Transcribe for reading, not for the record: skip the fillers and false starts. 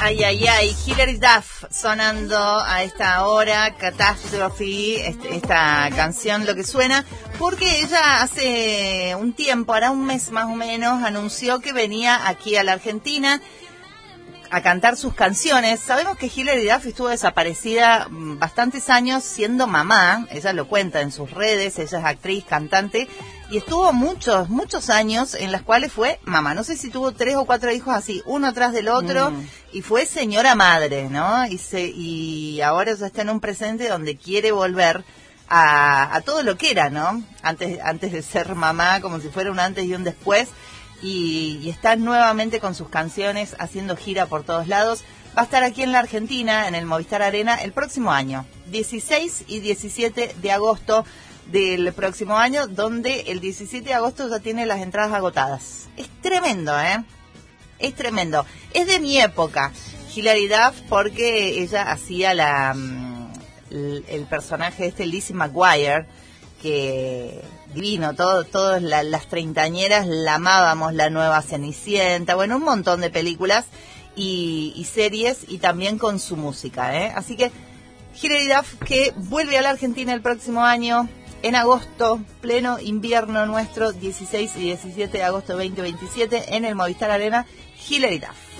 Ay, ay, ay, Hilary Duff sonando a esta hora, Catastrophe, esta canción, lo que suena, porque ella hace un tiempo, hará un mes más o menos, anunció que venía aquí a la Argentina a cantar sus canciones. Sabemos que Hilary Duff estuvo desaparecida bastantes años siendo mamá, ella lo cuenta en sus redes, ella es actriz, cantante, y estuvo muchos años en las cuales fue mamá. No sé si tuvo 3 o 4 hijos así, uno tras del otro, y fue señora madre, ¿no? Y ahora ya está en un presente donde quiere volver a todo lo que era, ¿no? Antes de ser mamá, como si fuera un antes y un después. Y está nuevamente con sus canciones haciendo gira por todos lados. Va a estar aquí en la Argentina, en el Movistar Arena, el próximo año, 16 y 17 de agosto del próximo año, donde el 17 de agosto ya tiene las entradas agotadas. Es tremendo, ¿eh? Es tremendo. Es de mi época, Hilary Duff, porque ella hacía el personaje Lizzie McGuire, que divino, todas las treintañeras la amábamos, la nueva Cenicienta, bueno, un montón de películas y series, y también con su música, ¿eh? Así que Hilary Duff, que vuelve a la Argentina el próximo año, en agosto, pleno invierno nuestro, 16 y 17 de agosto 2027, en el Movistar Arena, Hilary Duff.